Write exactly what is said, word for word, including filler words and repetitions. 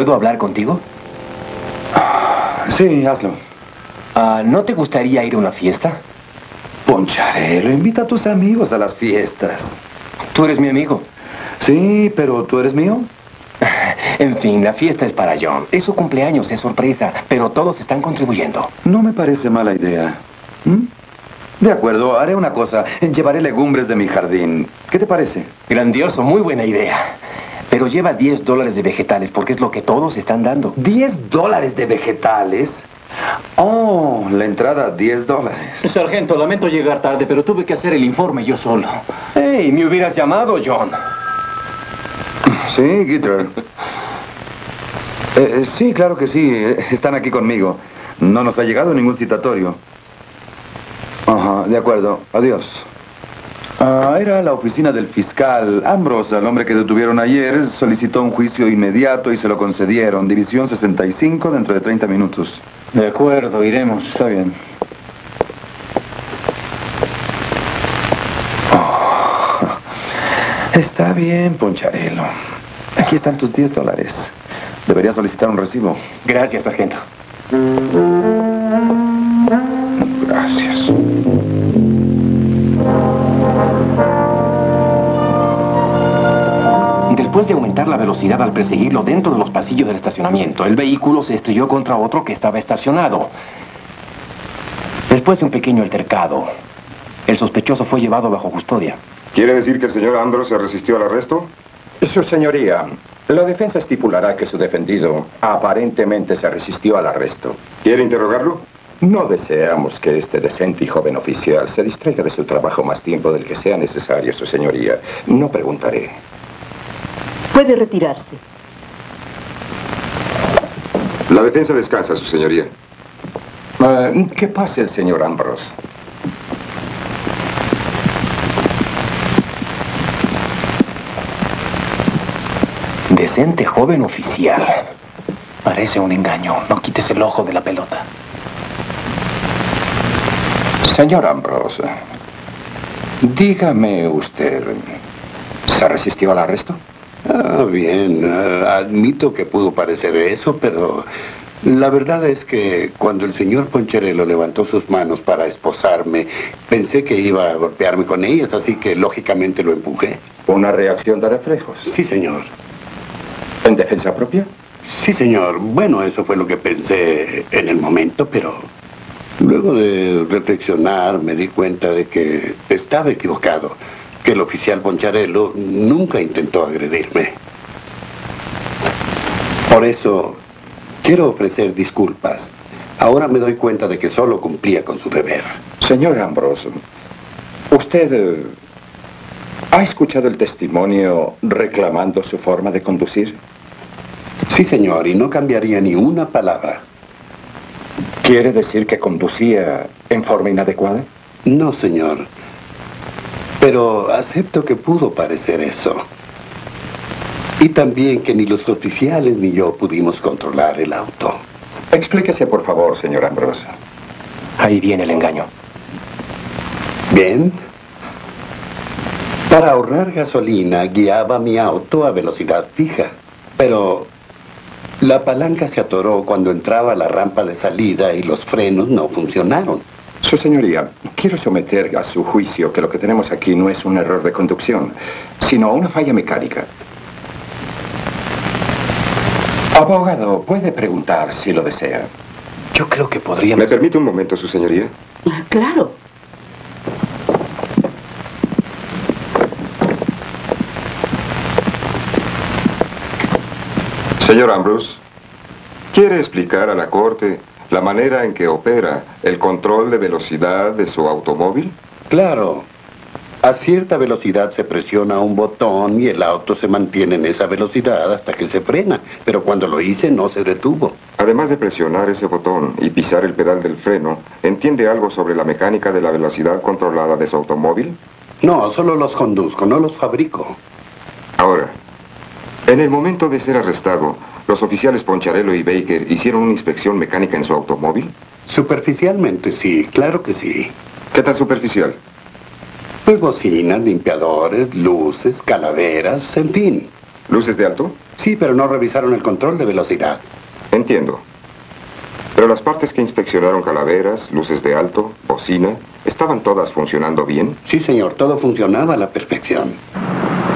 ¿Puedo hablar contigo? Sí, hazlo. Uh, ¿No te gustaría ir a una fiesta? Poncharelo, invita a tus amigos a las fiestas. Tú eres mi amigo. Sí, pero ¿tú eres mío? En fin, la fiesta es para John. Es su cumpleaños, es sorpresa, pero todos están contribuyendo. No me parece mala idea. ¿Mm? De acuerdo, haré una cosa. Llevaré legumbres de mi jardín. ¿Qué te parece? Grandioso, muy buena idea. Pero lleva diez dólares de vegetales, porque es lo que todos están dando. ¿diez dólares de vegetales? Oh, la entrada, diez dólares. Sargento, lamento llegar tarde, pero tuve que hacer el informe yo solo. Hey, me hubieras llamado, John. Sí, Gitter. Eh, sí, claro que sí. Están aquí conmigo. No nos ha llegado ningún citatorio. Ajá, de acuerdo. Adiós. Ah, era la oficina del fiscal Ambrose, el hombre que detuvieron ayer. Solicitó un juicio inmediato y se lo concedieron. División sesenta y cinco, dentro de treinta minutos. De acuerdo, iremos. Está bien. Oh, está bien, Poncharelo. Aquí están tus diez dólares. Deberías solicitar un recibo. Gracias, sargento. Gracias. Después de aumentar la velocidad al perseguirlo dentro de los pasillos del estacionamiento, el vehículo se estrelló contra otro que estaba estacionado. Después de un pequeño altercado, el sospechoso fue llevado bajo custodia. ¿Quiere decir que el señor Ambrose se resistió al arresto? Su señoría, la defensa estipulará que su defendido aparentemente se resistió al arresto. ¿Quiere interrogarlo? No deseamos que este decente y joven oficial se distraiga de su trabajo más tiempo del que sea necesario, su señoría. No preguntaré. Puede retirarse. La defensa descansa, su señoría. Uh, ¿Qué pasa el señor Ambrose? Decente joven oficial. Parece un engaño. No quites el ojo de la pelota. Señor Ambrose, dígame usted, ¿se resistió al arresto? Ah, bien, uh, admito que pudo parecer eso, pero la verdad es que cuando el señor Poncharelo levantó sus manos para esposarme, pensé que iba a golpearme con ellas, así que lógicamente lo empujé. ¿Una reacción de reflejos? Sí, señor. ¿En defensa propia? Sí, señor. Bueno, eso fue lo que pensé en el momento, pero luego de reflexionar me di cuenta de que estaba equivocado. Que el oficial Poncharelo nunca intentó agredirme. Por eso, quiero ofrecer disculpas. Ahora me doy cuenta de que solo cumplía con su deber. Señor Ambrose, ¿usted eh, ha escuchado el testimonio reclamando su forma de conducir? Sí, señor, y no cambiaría ni una palabra. ¿Quiere decir que conducía en forma inadecuada? No, señor. Pero acepto que pudo parecer eso. Y también que ni los oficiales ni yo pudimos controlar el auto. Explíquese, por favor, señor Ambrose. Ahí viene el engaño. Bien. Para ahorrar gasolina, guiaba mi auto a velocidad fija. Pero la palanca se atoró cuando entraba a la rampa de salida y los frenos no funcionaron. Su señoría, quiero someter a su juicio que lo que tenemos aquí no es un error de conducción, sino una falla mecánica. Abogado, puede preguntar si lo desea. Yo creo que podríamos... ¿Me permite un momento, su señoría? Ah, claro. Señor Ambrose, ¿quiere explicar a la corte la manera en que opera el control de velocidad de su automóvil? Claro. A cierta velocidad se presiona un botón y el auto se mantiene en esa velocidad hasta que se frena. Pero cuando lo hice no se detuvo. Además de presionar ese botón y pisar el pedal del freno, ¿entiende algo sobre la mecánica de la velocidad controlada de su automóvil? No, solo los conduzco, no los fabrico. Ahora, en el momento de ser arrestado, ¿los oficiales Poncharelo y Baker hicieron una inspección mecánica en su automóvil? Superficialmente sí, claro que sí. ¿Qué tan superficial? Pues bocinas, limpiadores, luces, calaveras, en fin. ¿Luces de alto? Sí, pero no revisaron el control de velocidad. Entiendo. Pero las partes que inspeccionaron, calaveras, luces de alto, bocina, ¿estaban todas funcionando bien? Sí, señor, todo funcionaba a la perfección.